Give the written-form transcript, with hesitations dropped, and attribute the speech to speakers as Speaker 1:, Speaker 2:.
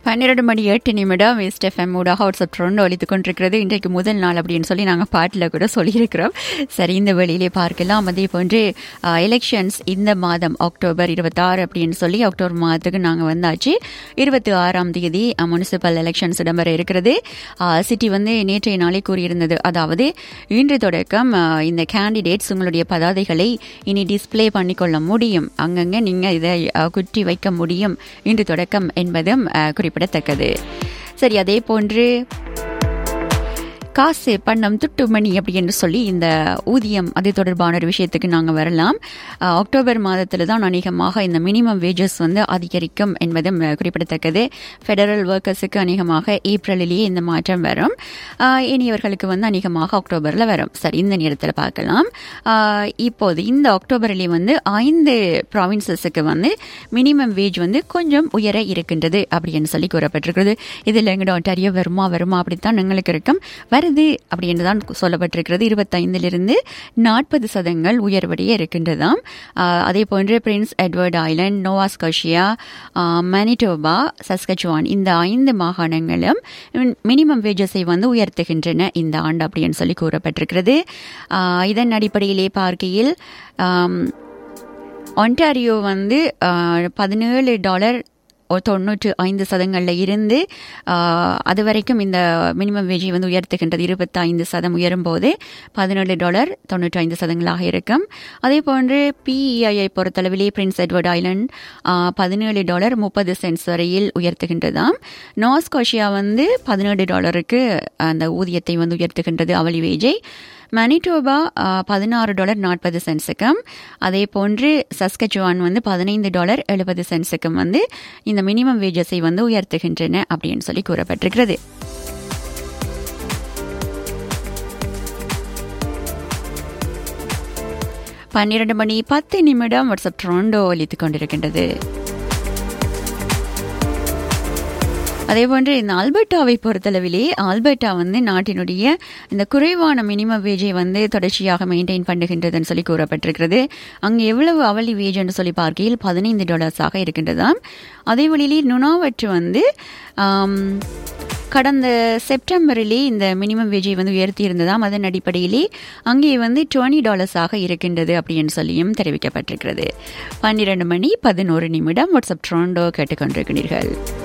Speaker 1: 12:08 west FM ஊடாக WhatsApp trend ஒலித்து கொண்டிருக்கிறது. இன்றைக்கு முதல் நாள் அப்படின்னு சொல்லி நாங்கள் பாட்டில் கூட சொல்லியிருக்கிறோம். சரி, இந்த வழியிலே பார்க்கலாம். அதே போன்று எலெக்ஷன்ஸ் இந்த மாதம் அக்டோபர் 26 அப்படின்னு சொல்லி அக்டோபர் மாதத்துக்கு நாங்கள் வந்தாச்சு. 26ஆம் தேதி முனிசிபல் எலெக்ஷன்ஸ் இடம்பெற இருக்கிறது. சிட்டி நேற்றைய நாளே கூறியிருந்தது, அதாவது இன்று தொடக்கம் இந்த கேண்டிடேட்ஸ் உங்களுடைய பதாதைகளை இனி டிஸ்பிளே பண்ணிக்கொள்ள முடியும், அங்கங்கே நீங்கள் இதை குற்றி வைக்க முடியும் இன்று தொடக்கம் என்பதும் குறிப்பிடத்தக்கது. சரி, அதே போன்று காசு பணம் துட்டுமணி அப்படின்னு சொல்லி இந்த ஊதியம் அது தொடர்பான ஒரு விஷயத்துக்கு நாங்கள் வரலாம். அக்டோபர் மாதத்தில் தான் அநேகமாக இந்த மினிமம் வேஜஸ் அதிகரிக்கும் என்பதும் குறிப்பிடத்தக்கது. ஃபெடரல் ஒர்க்கர்ஸுக்கு அநேகமாக ஏப்ரலிலேயே இந்த மாற்றம் வரும். இனியவர்களுக்கு அநேகமாக அக்டோபரில் வரும். சரி, இந்த நேரத்தில் பார்க்கலாம். இப்போது இந்த அக்டோபரிலே 5 ப்ராவின்சஸுக்கு மினிமம் வேஜ் கொஞ்சம் உயர இருக்கின்றது அப்படின்னு சொல்லி கூறப்பட்டிருக்கிறது. இதில் எங்கட ஒன்டாரியோ வருமா அப்படித்தான் எங்களுக்கு இருக்கும் வருது அப்படின்னு தான் சொல்லப்பட்டிருக்கிறது. 25 to 40% உயர்வடைய இருக்கின்றதாம். அதே போன்று Prince Edward Island, Noah Scotia, Manitoba, Saskatchewan இந்த 5 மாகாணங்களும் மினிமம் வேஜஸை உயர்த்துகின்றன இந்த ஆண்டு அப்படின்னு சொல்லி கூறப்பட்டிருக்கிறது. இதன் அடிப்படையிலே பார்க்கையில் ஒன்டாரியோ $17.95 இருந்து அது வரைக்கும் இந்த மினிமம் வேஜை உயர்த்துகின்றது. 25% உயரும் போது $17.95 இருக்கும். அதே போன்று PEI பொறுத்தளவிலே பிரின்ஸ் எட்வர்ட் ஐலண்ட் $17.30 வரையில் உயர்த்துகின்றதாம். நோஸ்கோஷியா $17 அந்த ஊதியத்தை உயர்த்துகின்றது அவலி வேஜை. மனிடோபா $16.40 அதே போன்று சஸ்கச்சுவான் $15.70 இந்த மினிமம் வேஜஸை உயர்த்துகின்றன அப்படின்னு சொல்லி கூறப்பட்டிருக்கிறது. $12:10 வாட்ஸ்அப் ட்ரோண்டோ ஒலித்துக் கொண்டிருக்கின்றது. அதேபோன்று இந்த ஆல்பர்ட்டாவை பொறுத்தளவிலே ஆல்பர்ட்டா நாட்டினுடைய இந்த குறைவான மினிமம் வேஜை தொடர்ச்சியாக மெயின்டைன் பண்ணுகின்றதுன்னு சொல்லி கூறப்பட்டிருக்கிறது. அங்கே எவ்வளவு அவலி வேஜ் என்று சொல்லி பார்க்கையில் $15 இருக்கின்றதாம். அதே வழியிலே நுனாவற்று கடந்த செப்டம்பரிலே இந்த மினிமம் வேஜை உயர்த்தி இருந்ததாம். அதன் அடிப்படையிலே அங்கே $20 இருக்கின்றது அப்படின்னு சொல்லியும் தெரிவிக்கப்பட்டிருக்கிறது. 12:11 வாட்ஸ்அப் ட்ரோண்டோ கேட்டுக்கொண்டிருக்கிறீர்கள்.